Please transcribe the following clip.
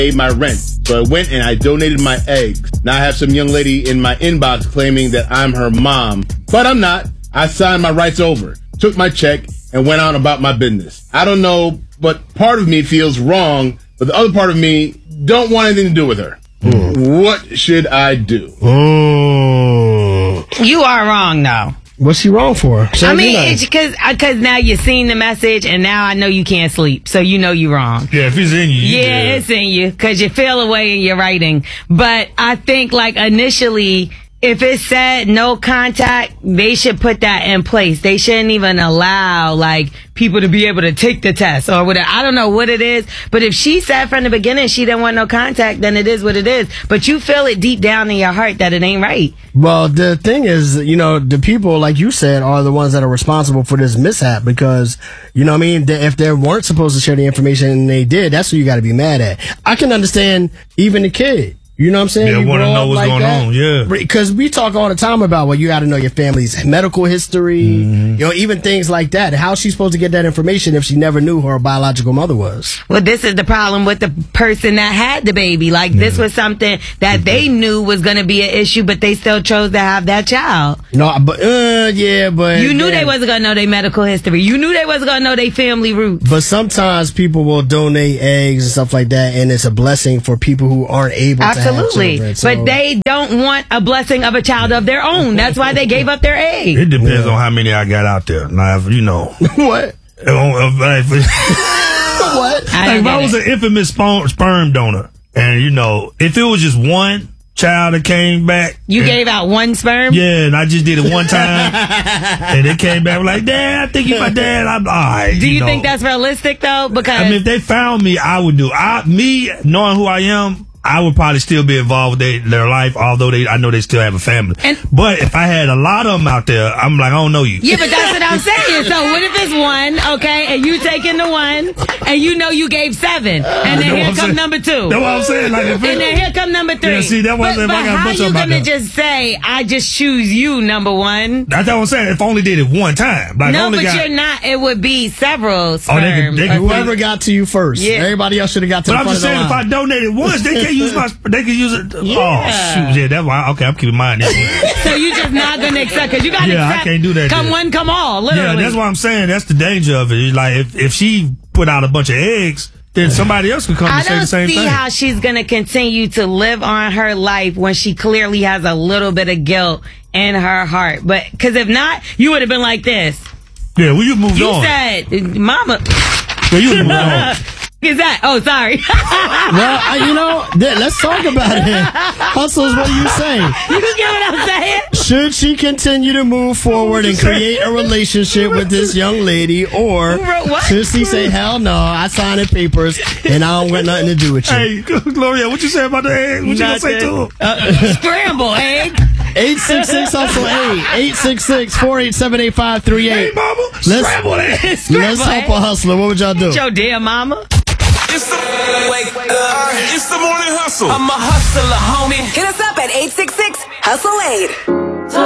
paid my rent. So I went and I donated my eggs. Now I have some young lady in my inbox claiming that I'm her mom, but I'm not. I signed my rights over, took my check, and went on about my business. I don't know, but part of me feels wrong, but the other part of me don't want anything to do with her. What should I do? You are wrong, though. What's she wrong for? I mean, it's because now you've seen the message, and now I know you can't sleep, so you know you're wrong. Yeah, if it's in you. Yeah, it's in you, because you feel away in your writing. But I think, like, initially, if it said no contact, they should put that in place. They shouldn't even allow, like, people to be able to take the test or whatever. I don't know what it is, but if she said from the beginning she didn't want no contact, then it is what it is. But you feel it deep down in your heart that it ain't right. Well, the thing is, the people, like you said, are the ones that are responsible for this mishap because, you know what I mean? If they weren't supposed to share the information and they did, that's who you got to be mad at. I can understand even the kid. You know what I'm saying? Yeah, want to know what's going on, yeah. Because we talk all the time about, you got to know your family's medical history, even things like that. How's she supposed to get that information if she never knew who her biological mother was? Well, this is the problem with the person that had the baby. Like, this was something that they knew was going to be an issue, but they still chose to have that child. No, but you knew they wasn't going to know their medical history. You knew they wasn't going to know their family roots. But sometimes people will donate eggs and stuff like that, and it's a blessing for people who aren't able to have children. Absolutely. But they don't want a blessing of a child of their own. That's why they gave up their egg. It depends on how many I got out there. Now, What? What? If I was an infamous sperm donor, and if it was just one child that came back. You gave out one sperm? Yeah, and I just did it one time. And it came back like, Dad, I think you're my dad. I'm all right. Do you think that's realistic, though? Because if they found me, I would do. Me, knowing who I am, I would probably still be involved with their life, although I know they still have a family. But if I had a lot of them out there, I'm like, I don't know you. Yeah, but that's what I'm saying. So what if it's one, okay, and you taking the one, and you gave 7, and then here come number 2. That's what I'm saying. Like, and then here come number 3. Yeah, see, that's what I'm saying. But how you gonna just say, I just choose you, number 1? That's what I'm saying. If I only did it one time. Like, no, but you're not. It would be several sperm. Whoever got to you first. Yeah. Everybody else should have got to the front of the line. But I'm just saying, if I donated once, they can't use they can use it. Yeah. Oh, shoot. Yeah, that's why. Okay, I'm keeping mine. So you just not going to accept, because you got to accept. I can't do that. Come one, come all, literally. Yeah, that's what I'm saying. That's the danger of it. It's like, if she put out a bunch of eggs, then somebody else could come and say the same thing. I don't see how she's going to continue to live on her life when she clearly has a little bit of guilt in her heart. But, because if not, you would have been like this. Yeah, well, you moved on. You said, Mama. Yeah, you moved on. Is that? Oh, sorry. Well, let's talk about it. Hustles, what do you say? You get what I'm saying? Should she continue to move forward and create a relationship with this young lady, or should she say, hell no, I signed the papers and I don't want nothing to do with you? Hey, Gloria, what you say about the egg? What you gonna say to him? Scramble egg. 866-HUSTLE-8. 866-487-8538. Hey, mama. Scramble egg. Let's help a hustler. What would y'all do? It's your dear mama. It's the morning hustle. I'm a hustler, homie. Hit us up at 866-HUSTLE-8.